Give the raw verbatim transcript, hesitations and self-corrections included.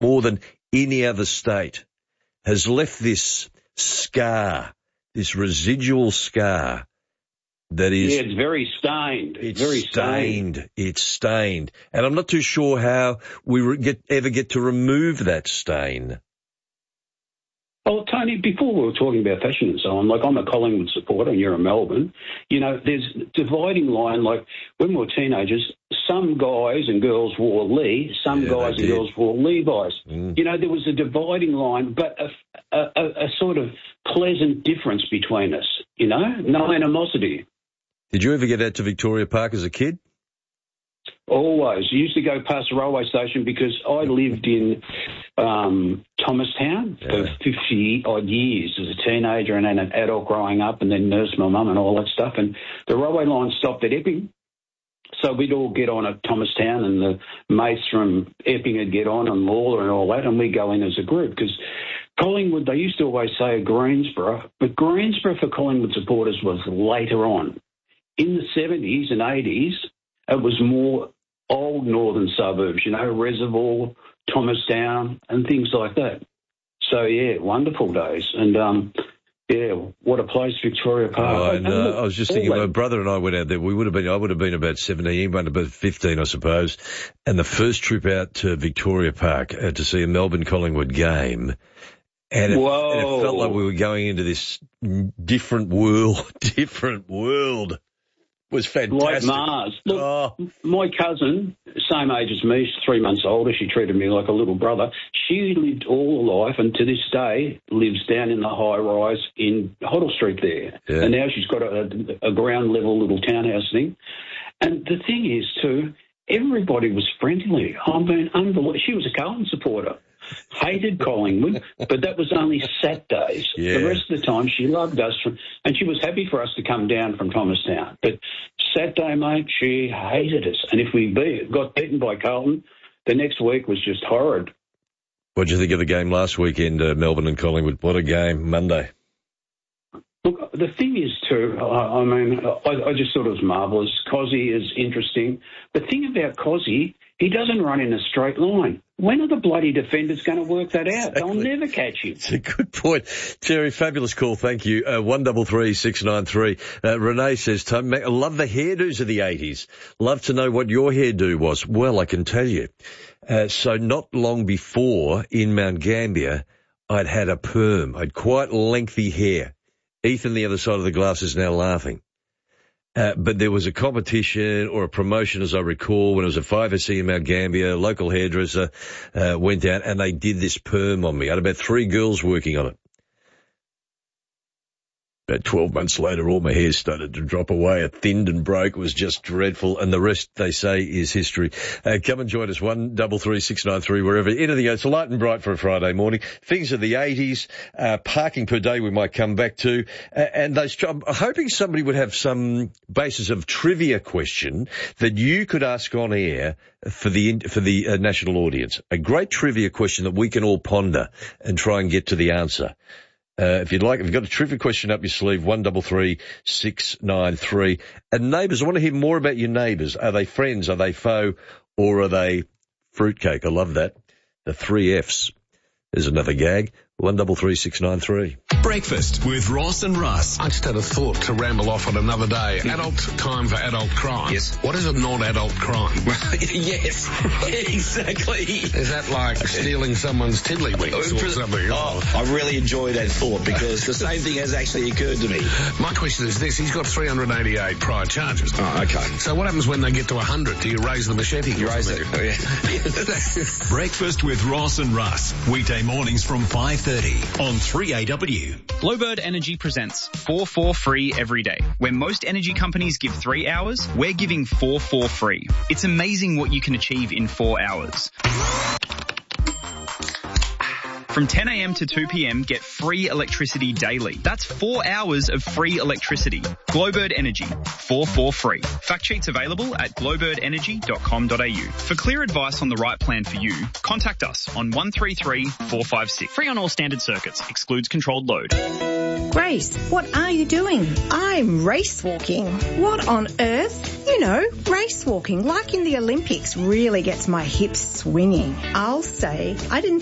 more than any other state, has left this scar, this residual scar that is... Yeah, it's very stained. It's very stained. stained. It's stained. And I'm not too sure how we re- get ever get to remove that stain. Well, Tony, before we were talking about fashion and so on, like I'm a Collingwood supporter and you're a Melbourne, you know, there's a dividing line. Like when we were teenagers, some guys and girls wore Lee, some Yeah, guys they and did. girls wore Levi's. Mm. You know, there was a dividing line, but a, a, a, a sort of pleasant difference between us, you know, no animosity. Did you ever get out to Victoria Park as a kid? Always. I used to go past the railway station because I lived in um, Thomastown Yeah. for fifty-odd years as a teenager and then an adult growing up and then nursed my mum and all that stuff. And the railway line stopped at Epping. So we'd all get on at Thomastown and the mates from Epping would get on and Lawler and all that, and we'd go in as a group because Collingwood, they used to always say Greensborough, but Greensborough for Collingwood supporters was later on. In the seventies and eighties, it was more old northern suburbs, you know, Reservoir, Thomastown, and things like that. So, yeah, wonderful days. And, um, yeah, what a place, Victoria Park. Oh, And no, look, I was just all thinking, that- my brother and I went out there. We would have been, I would have been about seventeen, he might have been about fifteen, I suppose. And the first trip out to Victoria Park uh, to see a Melbourne Collingwood game. And it, Whoa. and it felt like we were going into this different world, different world. It was fantastic. Like Mars. Look, Oh. my cousin, same age as me, she's three months older, she treated me like a little brother. She lived all her life and to this day lives down in the high rise in Hoddle Street there. Yeah. And now she's got a, a ground level little townhouse thing. And the thing is, too, everybody was friendly. I mean, unbelievable. She was a Carlton supporter. Hated Collingwood, but that was only Saturdays. Yeah. The rest of the time, she loved us, from, and she was happy for us to come down from Thomastown. But Saturday, mate, she hated us. And if we beat, got beaten by Carlton, the next week was just horrid. What did you think of the game last weekend, uh, Melbourne and Collingwood? What a game, Monday. Look, the thing is, too, I, I mean, I, I just thought it was marvellous. Cozzy is interesting. The thing about Cozzy, he doesn't run in a straight line. When are the bloody defenders going to work that out? They'll never catch him. It's a good point. Terry, fabulous call. Thank you. Uh, one double three six nine three. Uh, Renee says, Tom, I love the hairdos of the eighties. Love to know what your hairdo was. Well, I can tell you. Uh, so not long before in Mount Gambier, I'd had a perm. I'd quite lengthy hair. Ethan, the other side of the glass, is now laughing. Uh, but there was a competition or a promotion, as I recall, when it was a five S C in Mount Gambier, local hairdresser uh, went out and they did this perm on me. I had about three girls working on it. About twelve months later, all my hair started to drop away. It thinned and broke. It was just dreadful. And the rest, they say, is history. Uh, come and join us, one double three six nine three, wherever. Anything else. It's light and bright for a Friday morning. Things of the eighties, uh, parking per day we might come back to. Uh, and those, I'm hoping somebody would have some basis of trivia question that you could ask on air for the, for the uh, national audience. A great trivia question that we can all ponder and try and get to the answer. Uh, if you'd like, if you've got a trivia question up your sleeve, one double three six nine three. And neighbours, I want to hear more about your neighbours. Are they friends? Are they foe? Or are they fruitcake? I love that. The three Fs. There's another gag. One double three six nine three. Breakfast with Ross and Russ. I just had a thought to ramble off on another day. Adult time for adult crime. Yes. What is a non-adult crime? Yes, exactly. Is that like stealing someone's tiddlywinks or something? Oh, I really enjoy that thought because the same thing has actually occurred to me. My question is this. He's got three hundred eighty-eight prior charges. Oh, okay. So what happens when they get to one hundred? Do you raise the machete? You raise it. Oh, yeah. Breakfast with Ross and Russ. Weekday mornings from five thirty on three A W. Glowbird Energy presents four four free every day. Where most energy companies give three hours, we're giving four four free. It's amazing what you can achieve in four hours. From ten a.m. to two p.m, get free electricity daily. That's four hours of free electricity. Glowbird Energy, four four free. Fact sheets available at glowbird energy dot com dot a u. For clear advice on the right plan for you, contact us on one three three four five six. Free on all standard circuits. Excludes controlled load. Grace, what are you doing? I'm race walking. What on earth? You know, race walking, like in the Olympics, really gets my hips swinging. I'll say I didn't